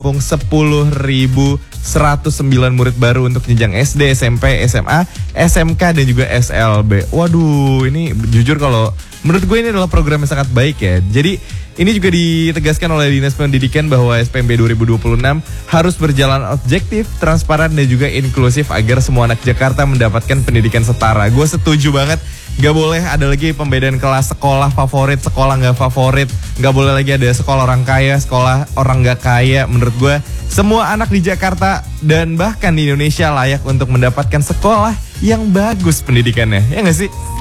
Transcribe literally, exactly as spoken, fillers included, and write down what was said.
menampung sepuluh ribu seratus sembilan murid baru untuk jenjang S D, S M P, S M A, S M K, dan juga S L B. Waduh, ini jujur kalau menurut gue ini adalah program yang sangat baik ya. Jadi ini juga ditegaskan oleh Dinas Pendidikan bahwa S P M B dua ribu dua puluh enam harus berjalan objektif, transparan, dan juga inklusif agar semua anak Jakarta mendapatkan pendidikan setara. Gue setuju banget, gak boleh ada lagi pembedaan kelas sekolah favorit, sekolah gak favorit. Gak boleh lagi ada sekolah orang kaya, sekolah orang gak kaya. Menurut gue, semua anak di Jakarta dan bahkan di Indonesia layak untuk mendapatkan sekolah yang bagus pendidikannya. Ya gak sih?